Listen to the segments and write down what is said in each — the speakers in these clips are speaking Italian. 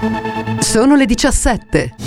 Sono le 17.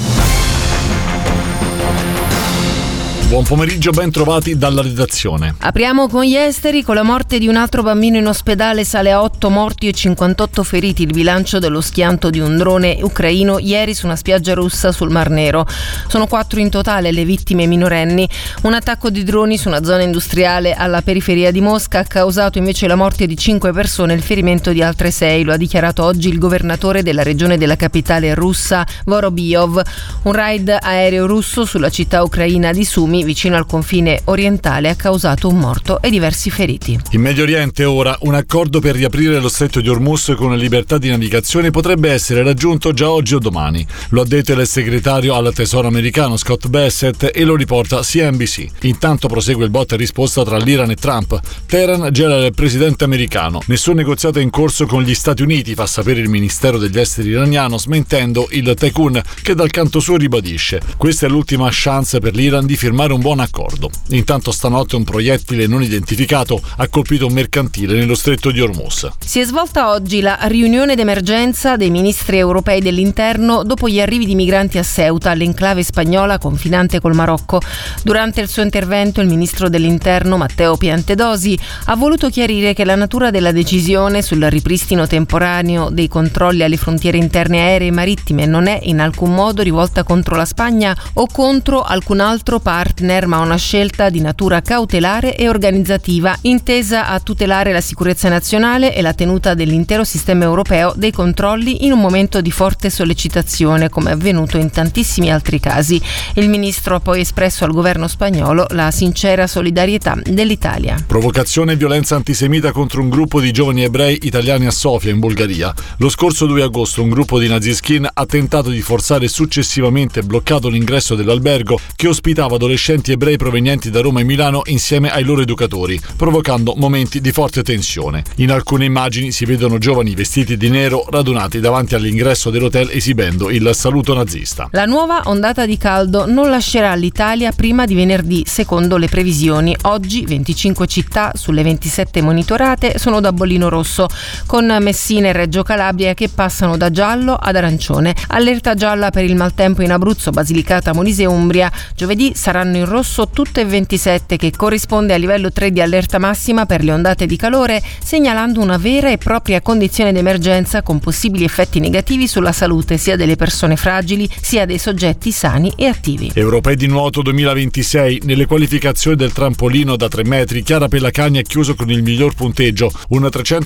Buon pomeriggio, ben trovati dalla redazione. Apriamo con gli esteri. Con la morte di un altro bambino in ospedale sale a 8 morti e 58 feriti il bilancio dello schianto di un drone ucraino ieri su una spiaggia russa sul Mar Nero. Sono 4 in totale le vittime minorenni. Un attacco di droni su una zona industriale alla periferia di Mosca ha causato invece la morte di 5 persone e il ferimento di altre 6. Lo ha dichiarato oggi il governatore della regione della capitale russa, Vorobyov. Un raid aereo russo sulla città ucraina di Sumi, vicino al confine orientale, ha causato un morto e diversi feriti. In Medio Oriente ora un accordo per riaprire lo stretto di Hormuz con libertà di navigazione potrebbe essere raggiunto già oggi o domani. Lo ha detto il segretario al Tesoro americano Scott Bessent e lo riporta CNBC. Intanto prosegue il botta e risposta tra l'Iran e Trump. Teheran gela il presidente americano. Nessun negoziato è in corso con gli Stati Uniti, fa sapere il Ministero degli Esteri iraniano, smentendo il tycoon che dal canto suo ribadisce: questa è l'ultima chance per l'Iran di firmare un buon accordo. Intanto stanotte un proiettile non identificato ha colpito un mercantile nello stretto di Hormuz. Si è svolta oggi la riunione d'emergenza dei ministri europei dell'interno dopo gli arrivi di migranti a Ceuta, l'enclave spagnola confinante col Marocco. Durante il suo intervento il ministro dell'interno Matteo Piantedosi ha voluto chiarire che la natura della decisione sul ripristino temporaneo dei controlli alle frontiere interne aeree e marittime non è in alcun modo rivolta contro la Spagna o contro alcun altro partner, ma una scelta di natura cautelare e organizzativa intesa a tutelare la sicurezza nazionale e la tenuta dell'intero sistema europeo dei controlli in un momento di forte sollecitazione, come è avvenuto in tantissimi altri casi. Il ministro ha poi espresso al governo spagnolo la sincera solidarietà dell'Italia. Provocazione e violenza antisemita contro un gruppo di giovani ebrei italiani a Sofia, in Bulgaria. Lo scorso 2 agosto un gruppo di naziskin ha tentato di forzare e successivamente bloccato l'ingresso dell'albergo che ospitava adolescenti ebrei provenienti da Roma e Milano insieme ai loro educatori, provocando momenti di forte tensione. In alcune immagini si vedono giovani vestiti di nero radunati davanti all'ingresso dell'hotel esibendo il saluto nazista. La nuova ondata di caldo non lascerà l'Italia prima di venerdì, secondo le previsioni. Oggi 25 città sulle 27 monitorate sono da bollino rosso, con Messina e Reggio Calabria che passano da giallo ad arancione. Allerta gialla per il maltempo in Abruzzo, Basilicata, Molise e Umbria. Giovedì saranno in rosso tutte e 27, che corrisponde al livello 3 di allerta massima per le ondate di calore, segnalando una vera e propria condizione d'emergenza con possibili effetti negativi sulla salute sia delle persone fragili sia dei soggetti sani e attivi. Europei di nuoto 2026. Nelle qualificazioni del trampolino da 3 metri Chiara Pellacani ha chiuso con il miglior punteggio, un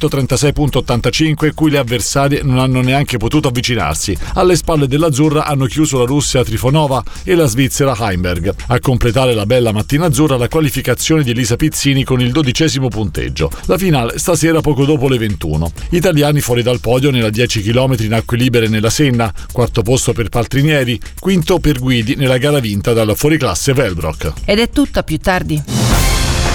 336.85, cui le avversarie non hanno neanche potuto avvicinarsi. Alle spalle dell'azzurra hanno chiuso la Russia Trifonova e la Svizzera Heimberg. A completare la bella mattina azzurra la qualificazione di Elisa Pizzini con il 12° punteggio. La finale stasera poco dopo le 21. Italiani fuori dal podio nella 10 km in acque libere nella Senna, 4° posto per Paltrinieri, 5° per Guidi nella gara vinta dal fuoriclasse Velbrock. Ed è tutta, più tardi.